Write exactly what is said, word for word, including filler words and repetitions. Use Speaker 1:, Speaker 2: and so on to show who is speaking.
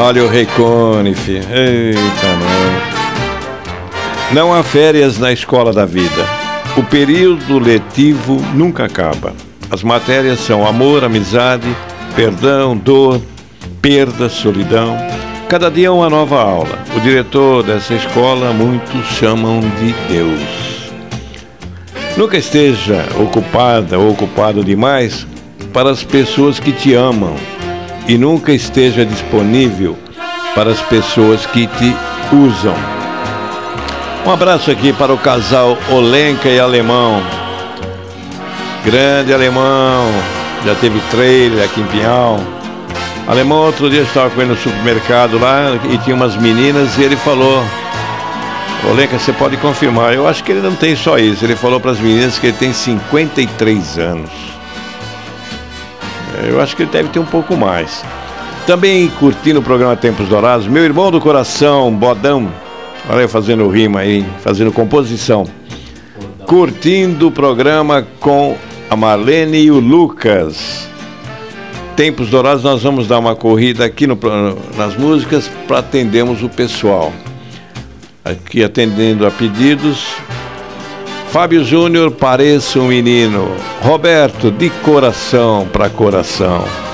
Speaker 1: Olha o Rei Conif. Eita, não. Não há férias na escola da vida. O período letivo nunca acaba. As matérias são amor, amizade, perdão, dor, perda, solidão. Cada dia é uma nova aula. O diretor dessa escola, muitos chamam de Deus. Nunca esteja ocupada ou ocupado demais para as pessoas que te amam. E nunca esteja disponível para as pessoas que te usam. Um abraço aqui para o casal Olenka e Alemão. Grande Alemão, já teve trailer aqui em Pinhal. Alemão, outro dia estava com ele no supermercado lá e tinha umas meninas e ele falou: Olenka, você pode confirmar, eu acho que ele não tem só isso. Ele falou para as meninas que ele tem cinquenta e três anos. Eu acho que ele deve ter um pouco mais. Também curtindo o programa Tempos Dourados, meu irmão do coração, Bodão. Olha eu fazendo rima aí, fazendo composição. Curtindo o programa com a Marlene e o Lucas. Tempos Dourados, nós vamos dar uma corrida aqui no, nas músicas para atendermos o pessoal. Aqui atendendo a pedidos. Fábio Júnior, pareça um menino. Roberto, de coração para coração.